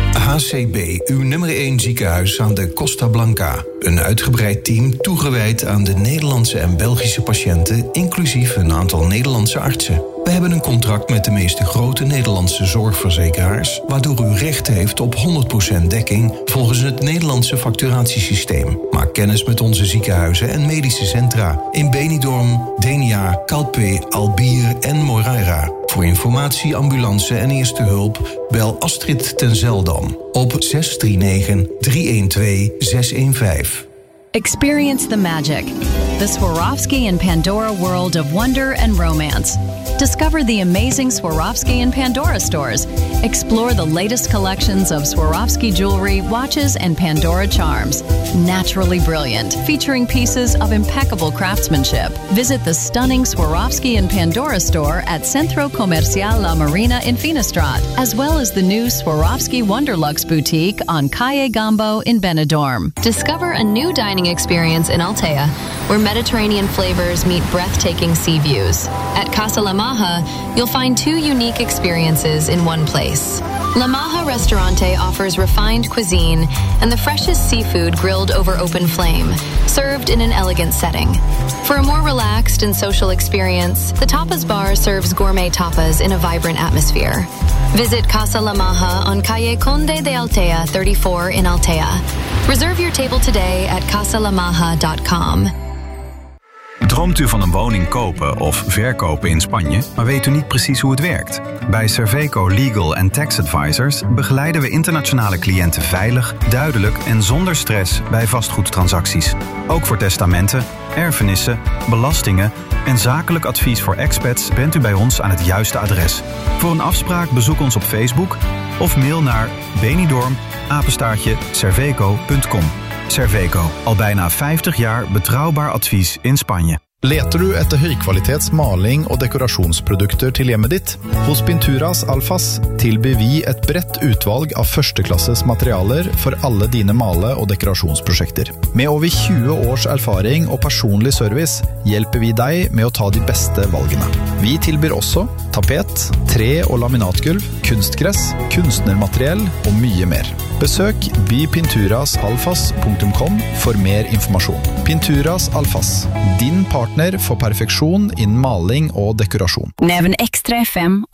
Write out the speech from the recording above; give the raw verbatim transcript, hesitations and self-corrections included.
H C B, uw nummer één ziekenhuis aan de Costa Blanca. Een uitgebreid team toegewijd aan de Nederlandse en Belgische patiënten, inclusief een aantal Nederlandse artsen. We hebben een contract met de meeste grote Nederlandse zorgverzekeraars, waardoor u recht heeft op honderd procent dekking volgens het Nederlandse facturatiesysteem. Maak kennis met onze ziekenhuizen en medische centra in Benidorm, Denia, Calpe, Albier en Moreira. Voor informatie, ambulance en eerste hulp bel Astrid ten Zeldam op zes drie negen, drie een twee, zes een vijf. Experience the magic. The Swarovski and Pandora world of wonder and romance. Discover the amazing Swarovski and Pandora stores. Explore the latest collections of Swarovski jewelry, watches, and Pandora charms. Naturally brilliant, featuring pieces of impeccable craftsmanship. Visit the stunning Swarovski and Pandora store at Centro Comercial La Marina in Finestrat, as well as the new Swarovski Wonderlux boutique on Calle Gambo in Benidorm. Discover a new dining experience in Altea, where Mediterranean flavors meet breathtaking sea views. At Casa La Maja, you'll find two unique experiences in one place. La Maja Restaurante offers refined cuisine and the freshest seafood grilled over open flame, served in an elegant setting. For a more relaxed and social experience, the Tapas Bar serves gourmet tapas in a vibrant atmosphere. Visit Casa La Maja on Calle Conde de Altea thirty-four in Altea. Reserve your table today at casa la maja dot com. Droomt u van een woning kopen of verkopen in Spanje, maar weet u niet precies hoe het werkt? Bij Serveco Legal and Tax Advisors begeleiden we internationale cliënten veilig, duidelijk en zonder stress bij vastgoedtransacties. Ook voor testamenten, erfenissen, belastingen en zakelijk advies voor expats bent u bij ons aan het juiste adres. Voor een afspraak bezoek ons op Facebook of mail naar benidorm apenstaartje serveco punt com. Serveco, al bijna vijftig jaar betrouwbaar advies in Spanje. Leter du etter høykvalitets maling og dekorasjonsprodukter til hjemmet ditt? Hos Pinturas Alfas tilbyr vi et bredt utvalg av førsteklasses materialer for alle dine male- og dekorasjonsprosjekter. Med over tjue års erfaring og personlig service hjelper vi deg med å ta de beste valgene. Vi tilbyr også tapet, tre- og laminatgulv, kunstgress, kunstnermateriell og mye mer. Besøk bypinturas alfas punktum com for mer informasjon. Pinturas Alfas, din partner for perfeksjon innen maling og dekorasjon. Näven Extra F M